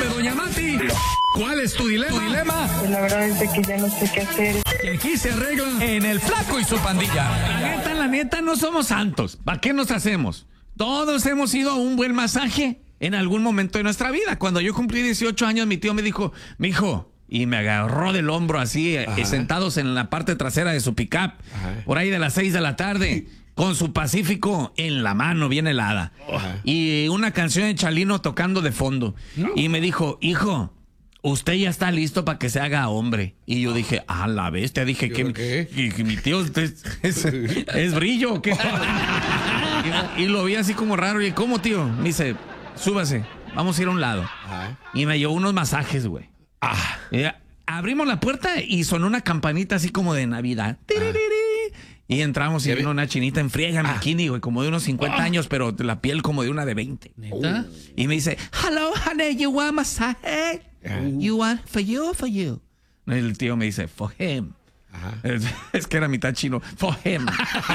Dígame, doña Mati, ¿cuál es tu dilema? Pues la verdad es de que ya no sé qué hacer. Que aquí se arregla en El Flaco y su pandilla. La neta, no somos santos. ¿Para qué nos hacemos? Todos hemos ido a un buen masaje en algún momento de nuestra vida. Cuando yo cumplí 18 años, mi tío me dijo, mijo, y me agarró del hombro así, sentados en la parte trasera de su pick-up, por ahí de las 6 de la tarde, con su Pacífico en la mano, bien helada. Y una canción de Chalino tocando de fondo. Y me dijo, hijo, usted ya está listo para que se haga hombre. Y yo dije, a la bestia, dije que mi tío es brillo o qué. Y lo vi así como raro. Y ¿cómo, tío? Me dice, súbase, vamos a ir a un lado. Y me llevó unos masajes, güey. Abrimos la puerta y sonó una campanita así como de Navidad. Y entramos y vino una chinita en friega en bikini, güey, como de unos 50 años, pero la piel como de una de 20. ¿Neta? Y me dice, hello, honey, you want massage? You want for you or for you? El tío me dice, for him. Es que era mitad chino. For him.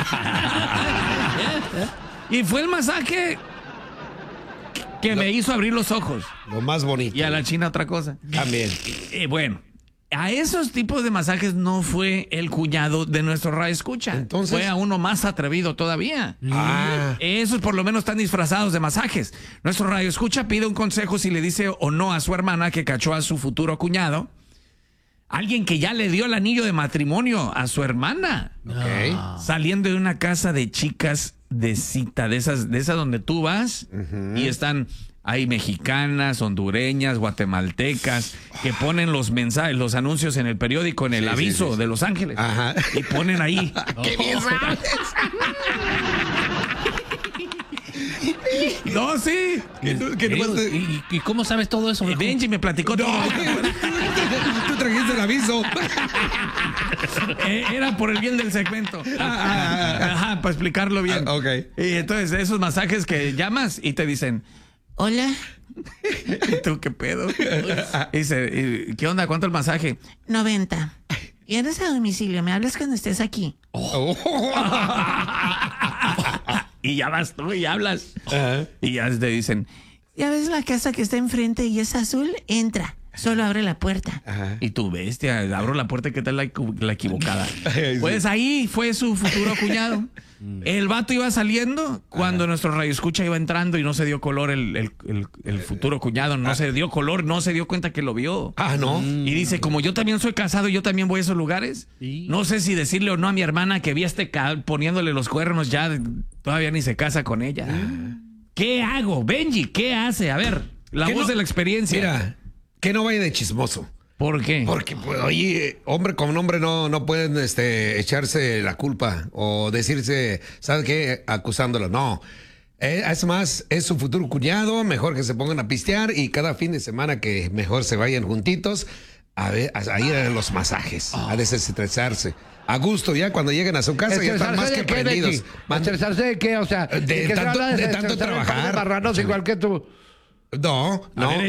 Y fue el masaje que me hizo abrir los ojos. Lo más bonito. Y a la china otra cosa. También. Bueno, a esos tipos de masajes no fue el cuñado de nuestro radioescucha. Entonces, fue a uno más atrevido todavía. Esos por lo menos están disfrazados de masajes. Nuestro radioescucha pide un consejo si le dice o no a su hermana que cachó a su futuro cuñado. Alguien que ya le dio el anillo de matrimonio a su hermana. Saliendo de una casa de chicas de cita, de esas donde tú vas y están... Hay mexicanas, hondureñas, guatemaltecas que ponen los mensajes, los anuncios en el periódico, en el aviso de Los Ángeles. Y ponen ahí. ¡Qué bien sabes! No, sí. ¿Y cómo sabes todo eso? Benji me platicó todo. Tú trajiste el aviso. Era por el bien del segmento. Para explicarlo bien. Y entonces, esos masajes que llamas y te dicen... Hola. ¿Y tú qué pedo? Dice, ¿qué onda? ¿Cuánto el masaje? 90. ¿Vienes a domicilio? Me hablas cuando estés aquí. Y ya vas tú y hablas. Y ya te dicen, ¿ya ves la casa que está enfrente y es azul? Entra. Solo abre la puerta. Y tú, bestia, abro la puerta, ¿qué tal la equivocada? Pues ahí fue su futuro cuñado. El vato iba saliendo cuando nuestro radioescucha iba entrando y no se dio color el futuro cuñado. No se dio color, no se dio cuenta que lo vio. ¿No? Y dice, como yo también soy casado y yo también voy a esos lugares, no sé si decirle o no a mi hermana que vi a este poniéndole los cuernos ya, todavía ni se casa con ella. ¿Qué hago? Benji, ¿qué hace? A ver, la voz de la experiencia. Mira, que no vaya de chismoso. ¿Por qué? Porque, pues, oye, hombre con hombre no pueden echarse la culpa o decirse, ¿sabes qué? Acusándolo. No. Es más, es su futuro cuñado, mejor que se pongan a pistear y cada fin de semana que mejor se vayan juntitos a ir a los masajes, a desestresarse. A gusto, ya cuando lleguen a su casa ya están más que prendidos. ¿Estresarse de qué? O sea, de tanto trabajar. Marranos igual que tú. No.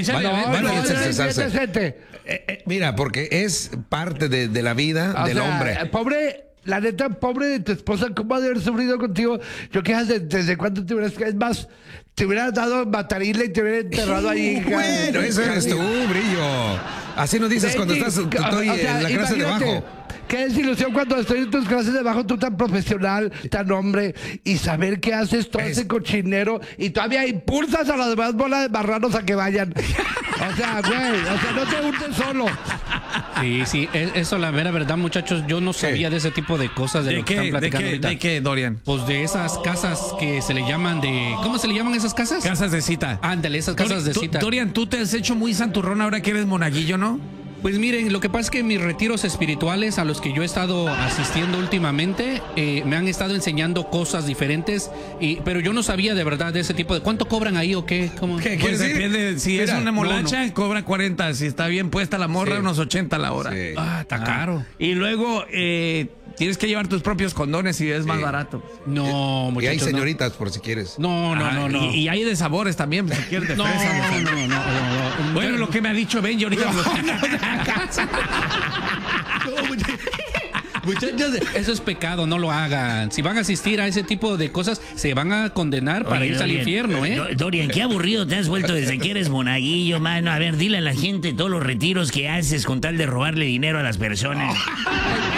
Mira, porque es parte de la vida del hombre. La neta, pobre de tu esposa, ¿cómo ha de haber sufrido contigo? Yo qué desde cuándo te hubieras... Es más, te hubieras dado matarile y te hubieras enterrado ahí. Bueno, eso eres tú, Brillo. Así nos dices cuando estás en la clase de bajo. Qué desilusión cuando estoy en tus clases de bajo, tú tan profesional, tan hombre, y saber que haces todo ese cochinero y todavía impulsas a las demás bolas de marranos a que vayan. O sea, güey, no te hundes solo. Sí, eso la mera verdad, muchachos, yo no sabía de ese tipo de cosas de lo que están platicando ahorita. ¿De qué, Dorian? Pues de esas casas que se le llaman ¿cómo se le llaman esas casas? Casas de cita. Ándale, esas casas de cita. Dorian, tú te has hecho muy santurrón ahora que eres monaguillo, ¿no? Pues miren, lo que pasa es que mis retiros espirituales a los que yo he estado asistiendo últimamente me han estado enseñando cosas diferentes, pero yo no sabía de verdad de ese tipo de... ¿Cuánto cobran ahí o qué? Pues depende, si es una molacha, cobra 40, si está bien puesta la morra, unos 80 la hora. Está caro. Y luego... tienes que llevar tus propios condones y es más barato. No, muchachos. Y hay señoritas, por si quieres. No. Y hay de sabores también, si quieres de fresa. No. Bueno, lo que me ha dicho Benji ahorita. Muchachos, eso es pecado, no lo hagan. Si van a asistir a ese tipo de cosas, se van a condenar para irse al infierno, ¿eh? Dorian, qué aburrido te has vuelto desde que eres monaguillo, mano. A ver, dile a la gente todos los retiros que haces con tal de robarle dinero a las personas.